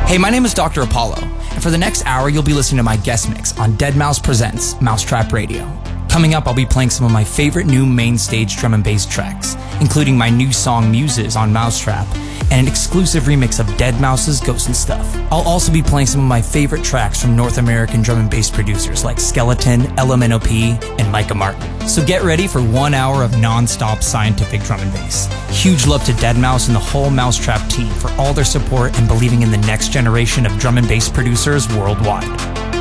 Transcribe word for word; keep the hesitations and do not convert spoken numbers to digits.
Hey, my name is Doctor Apollo, and for the next hour, you'll be listening to my guest mix on deadmau five Presents Mousetrap Radio. Coming up, I'll be playing some of my favorite new main stage drum and bass tracks, including my new song Muses on Mousetrap, and an exclusive remix of deadmau five's Ghost and Stuff. I'll also be playing some of my favorite tracks from North American drum and bass producers like Skeleton, L M N O P, and Micah Martin. So get ready for one hour of non-stop scientific drum and bass. Huge love to deadmau five and the whole Mousetrap team for all their support and believing in the next generation of drum and bass producers worldwide.